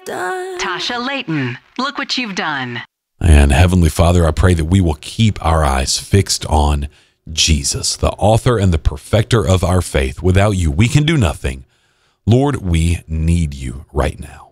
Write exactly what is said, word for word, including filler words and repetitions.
done. Tasha Layton, look what you've done. And Heavenly Father, I pray that we will keep our eyes fixed on Jesus, the author and the perfecter of our faith. Without you, we can do nothing. Lord, we need you right now.